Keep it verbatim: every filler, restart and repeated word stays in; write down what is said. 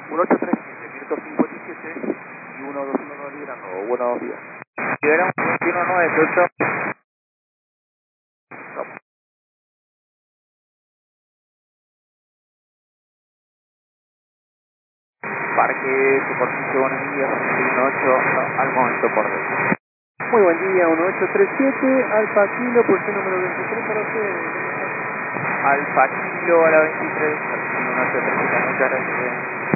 uno ocho tres siete, Mirko cincuenta y siete y uno dos uno nueve liberando. Buenos días. Liberamos veintiuno nueve, Tuto. Parque, superficie, buenos días, uno ocho, al momento por dentro. Muy buen día, uno ocho tres siete, Alfa Kilo, puesto número veintitrés para ustedes. Alfa Kilo a la veintitrés, uno ocho tres siete, muchas gracias.